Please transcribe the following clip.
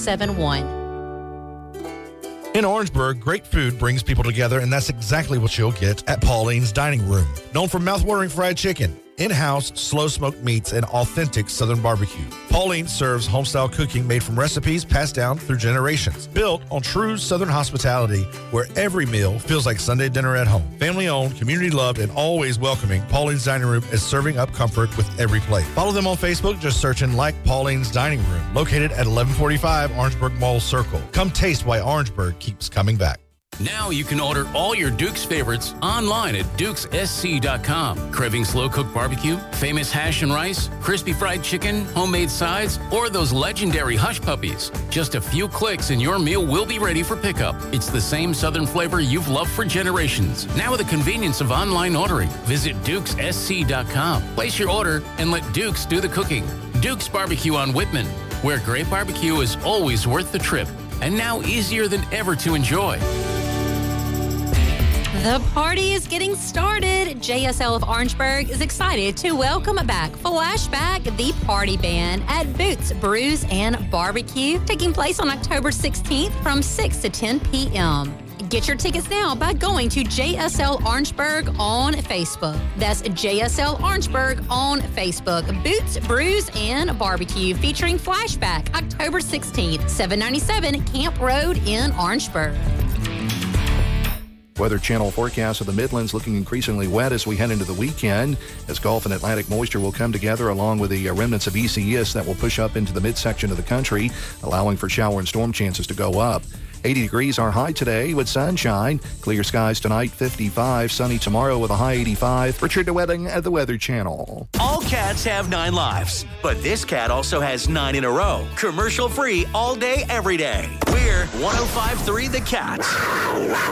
971. In Orangeburg, great food brings people together, and that's exactly what you'll get at Pauline's Dining Room. Known for mouth-watering fried chicken, in-house slow-smoked meats, and authentic Southern barbecue. Pauline serves home-style cooking made from recipes passed down through generations. Built on true Southern hospitality, where every meal feels like Sunday dinner at home. Family-owned, community-loved, and always welcoming, Pauline's Dining Room is serving up comfort with every plate. Follow them on Facebook, just searching like Pauline's Dining Room, located at 1145 Orangeburg Mall Circle. Come taste why Orangeburg keeps coming back. Now you can order all your Duke's favorites online at dukessc.com. Craving slow-cooked barbecue, famous hash and rice, crispy fried chicken, homemade sides, or those legendary hush puppies. Just a few clicks and your meal will be ready for pickup. It's the same Southern flavor you've loved for generations. Now with the convenience of online ordering. Visit dukessc.com. Place your order and let Duke's do the cooking. Duke's Barbecue on Whitman, where great barbecue is always worth the trip and now easier than ever to enjoy. The party is getting started. JSL of Orangeburg is excited to welcome back Flashback, the party band, at Boots, Brews, and Barbecue, taking place on October 16th from 6 to 10 p.m. Get your tickets now by going to JSL Orangeburg on Facebook. That's JSL Orangeburg on Facebook. Boots, Brews, and Barbecue featuring Flashback, October 16th, 797 Camp Road in Orangeburg. Weather Channel forecast of the Midlands looking increasingly wet as we head into the weekend, as Gulf and Atlantic moisture will come together along with the remnants of ECS that will push up into the midsection of the country, allowing for shower and storm chances to go up. 80 degrees our high today with sunshine. Clear skies tonight, 55. Sunny tomorrow with a high 85. Richard DeWebbing at the Weather Channel. All cats have 9 lives, but this cat also has 9 in a row. Commercial free all day, every day. We're 105.3 The Cat.